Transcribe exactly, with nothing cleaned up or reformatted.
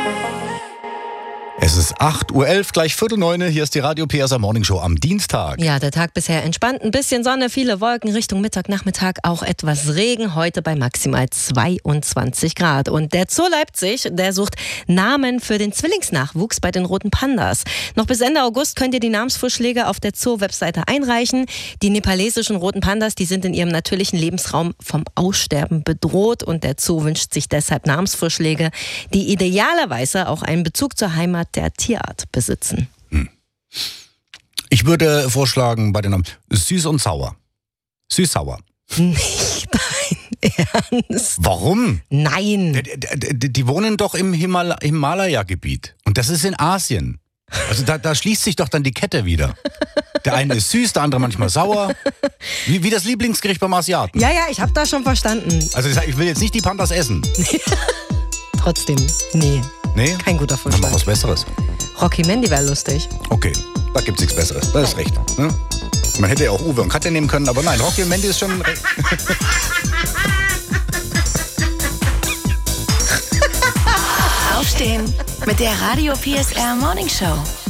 Es ist acht Uhr elf, gleich Viertel neun. Hier ist die Radio P S A Morning Show am Dienstag. Ja, der Tag bisher entspannt. Ein bisschen Sonne, viele Wolken, Richtung Mittag, Nachmittag auch etwas Regen. Heute bei maximal zweiundzwanzig Grad. Und der Zoo Leipzig, der sucht Namen für den Zwillingsnachwuchs bei den roten Pandas. Noch bis Ende August könnt ihr die Namensvorschläge auf der Zoo-Webseite einreichen. Die nepalesischen roten Pandas, die sind in ihrem natürlichen Lebensraum vom Aussterben bedroht. Und der Zoo wünscht sich deshalb Namensvorschläge, die idealerweise auch einen Bezug zur Heimat der Tierart besitzen. Hm. Ich würde vorschlagen bei den Namen süß und sauer. Süß-sauer. Nicht dein Ernst? Warum? Nein. Die, die, die wohnen doch im Himal- Himalaya-Gebiet. Und das ist in Asien. Also da, da schließt sich doch dann die Kette wieder. Der eine ist süß, der andere manchmal sauer. Wie, wie das Lieblingsgericht beim Asiaten. Ja, ja, ich habe das schon verstanden. Also ich will jetzt nicht die Pandas essen. Trotzdem, nee. Nee? Kein guter Dann Vorschlag. mach was Besseres. Rocky Mandy wäre lustig. Okay, da gibt's nichts Besseres. Das ist recht. Ne? Man hätte ja auch Uwe und Katja nehmen können, aber nein, Rocky und Mandy ist schon recht. Aufstehen mit der Radio P S R Morning Show.